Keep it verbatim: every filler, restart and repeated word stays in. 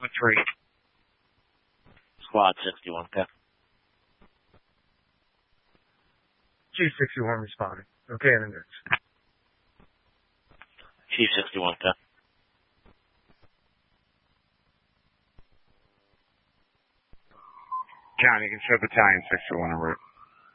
with three. Squad sixty-one, okay. Chief sixty-one responding. Okay, and then Chief sixty-one, okay. John, you can show Battalion sixty-one en route.